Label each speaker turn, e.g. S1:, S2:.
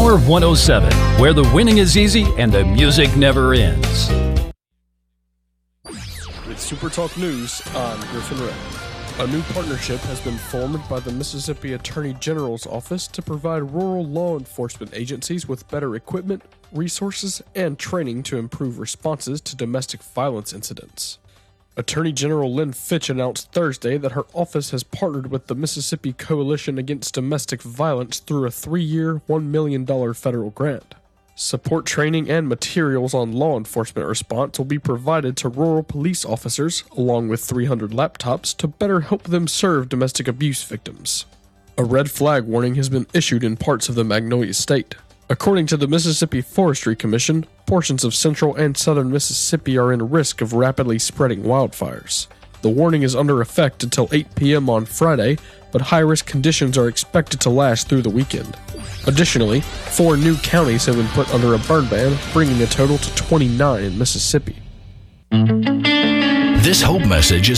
S1: Power 107, where the winning is easy and the music never ends.
S2: With Super Talk News, I'm Griffin Ray. A new partnership has been formed by the Mississippi Attorney General's Office to provide rural law enforcement agencies with better equipment, resources, and training to improve responses to domestic violence incidents. Attorney General Lynn Fitch announced Thursday that her office has partnered with the Mississippi Coalition Against Domestic Violence through a 3-year, $1 million federal grant. Support training and materials on law enforcement response will be provided to rural police officers, along with 300 laptops, to better help them serve domestic abuse victims. A red flag warning has been issued in parts of the Magnolia State. According to the Mississippi Forestry Commission, portions of central and southern Mississippi are in risk of rapidly spreading wildfires. The warning is under effect until 8 p.m. on Friday, but high-risk conditions are expected to last through the weekend. Additionally, 4 new counties have been put under a burn ban, bringing the total to 29 in Mississippi.
S1: This Hope message is